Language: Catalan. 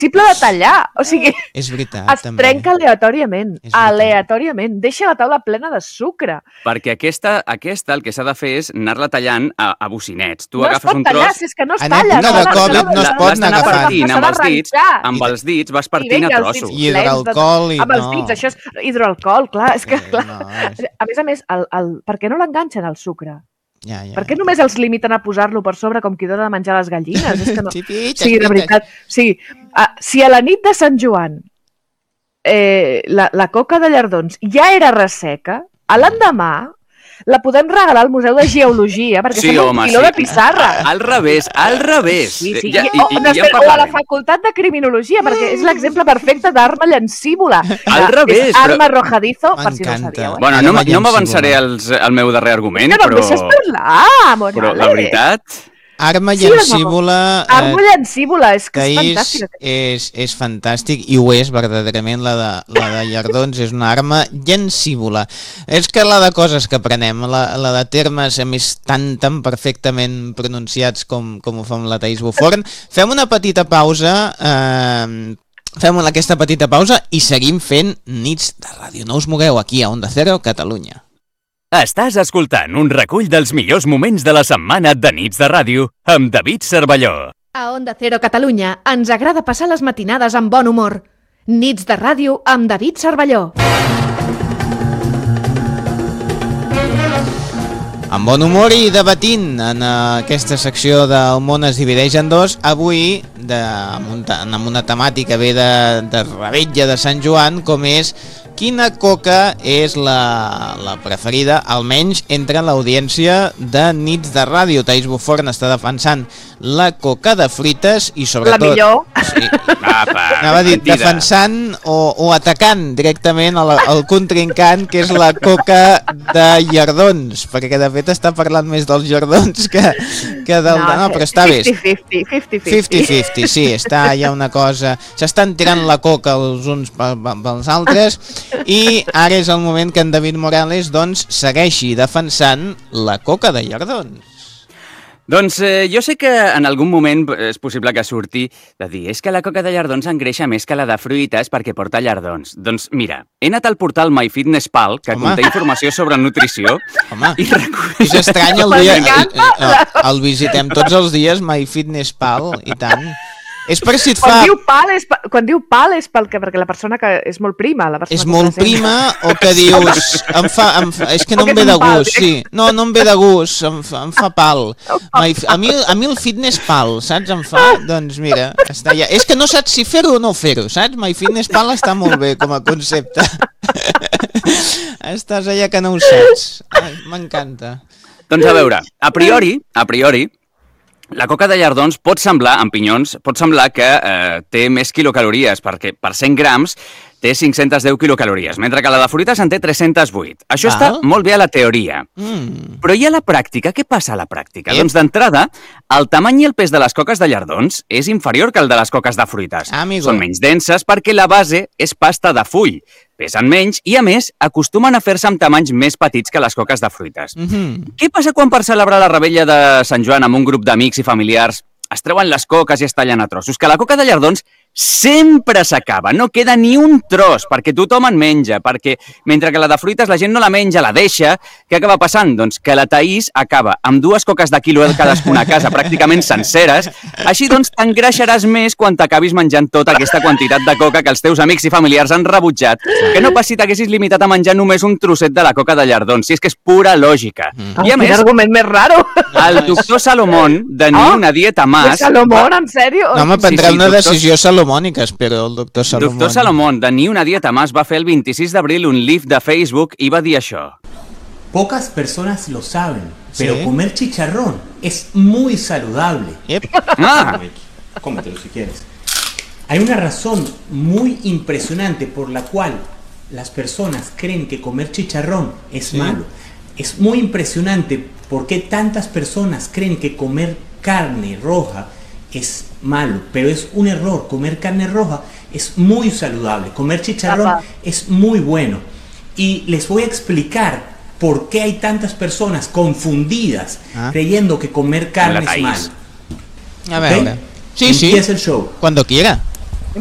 impossible de tallar. O sigui, És veritat, es trenca aleatòriament. Aleatòriament. Deixa la taula plena de sucre. Perquè aquesta el que s'ha de fer és anar-la tallant a bocinets. Tu No es agafes pot un tallar, tros... si és que no es En talla. època de Covid no es pot anar agafant. partint amb els dits vas partint a trossos. I hidroalcohol i amb els dits, això és hidroalcohol, clar. És que, clar. A més, per què no l'enganxen al sucre? Ja. Per què només els limiten a posar-lo per sobre com qui dona de menjar les gallines? És que no. Sí, de veritat. Sí, si a la nit de Sant Joan la coca de Llardons ja era resseca, a l'endemà la podem regalar al Museu de Geologia perquè sembla un quiló de pissarra. Al revés. Sí. O a la Facultat de Criminologia, perquè és l'exemple perfecte d'arma llancívola. Al revés. És arma arrojadizo, per si no ho sabíeu. Bueno, no m'avançaré al meu darrer argument, però... No em deixes parlar, Morales. Però la veritat... Arma llancívola... Arma llancívola, és que és fantàstic. És fantàstic i ho és verdaderament la de Llardons, és una arma llancívola. És que la de coses que aprenem, la de termes a més tan perfectament pronunciats com ho fa amb la Thaís Buforn. Fem una petita pausa, fem aquesta petita pausa i seguim fent Nits de Ràdio. No us mogueu aquí a Onda Cero, Catalunya. Estàs escoltant un recull dels millors moments de la setmana de Nits de Ràdio amb David Cervelló. A Onda Cero Catalunya ens agrada passar les matinades amb bon humor. Nits de Ràdio amb David Cervelló. Amb bon humor i debatint en aquesta secció del món es divideix en dos, avui amb una temàtica bé de revetlla de Sant Joan, com és quina coca és la preferida, almenys entre l'audiència de Nits de Ràdio. Thaís Buforn està defensant la coca de fruites i sobretot... La millor. Sí, anava a dir, defensant o atacant directament el contrincant, que és la coca de Llardons, perquè de fet està parlant més dels Llardons que del... No, però està bé. 50-50, sí, està ja una cosa... S'estan tirant la coca els uns pels altres i ara és el moment que en David Morales doncs segueixi defensant la coca de Llardons. Doncs jo sé que en algun moment és possible que surti de dir és que la coca de Llardons engreixa més que la de fruites perquè porta llardons. Doncs mira, he anat al portal MyFitnessPal, que conté informació sobre nutrició. Home, és estrany el dia... El visitem tots els dies, MyFitnessPal, i tant. És per si et fa... Quan diu pal és perquè la persona que és molt prima. És molt prima o que dius... És que no em ve de gust, sí. No em ve de gust, em fa pal. A mi el fitness pal, saps? Em fa... Doncs mira, està ja. És que no saps si fer-ho o no fer-ho, saps? MyFitnessPal està molt bé com a concepte. Estàs allà que no ho saps. M'encanta. Doncs a veure, a priori, la coca de Llardons pot semblar, en pinyons, que té més quilocalories, perquè per 100 grams té 510 quilocalories, mentre que la de fruites en té 308. Això està molt bé a la teoria. Però i a la pràctica? Què passa a la pràctica? Doncs d'entrada, el tamany i el pes de les coques de Llardons és inferior que el de les coques de fruites. Són menys denses perquè la base és pasta de full. Pesen menys i, a més, acostumen a fer-se amb tamanys més petits que les coques de fruites. Què passa quan per celebrar la revetlla de Sant Joan amb un grup d'amics i familiars es treuen les coques i es tallen a trossos? Que la coca de Llardons sempre s'acaba, no queda ni un tros, perquè tothom en menja, perquè mentre que la de fruites la gent no la menja, la deixa. Què acaba passant? Doncs que la Thaís acaba amb 2 coques de quilo cadascuna a casa, pràcticament senceres, així doncs t'engreixaràs més quan t'acabis menjant tota aquesta quantitat de coca que els teus amics i familiars han rebutjat, que no pas si t'haguessis limitat a menjar només un trosset de la coca de Llardons, si és que és pura lògica. I a més, quin argument més raro. El doctor Salomón, de Ni una dieta más... Salomón, en sèrio? No, prendrà una decisió salomònica, espero, el doctor Salomón. Doctor Salomón, de Ni una dieta más, va fer el 26 d'abril un live de Facebook i va dir això. Pocas personas lo saben, pero comer chicharrón es muy saludable. Cómetelo si quieres. Hay una razón muy impresionante por la cual las personas creen que comer chicharrón es malo. Es muy impresionante por qué tantas personas creen que comer carne roja es malo, pero es un error. Comer carne roja es muy saludable, comer chicharrón es muy bueno. Y les voy a explicar por qué hay tantas personas confundidas creyendo que comer carne es malo. A ver, sí, empieza el show. Cuando quiera.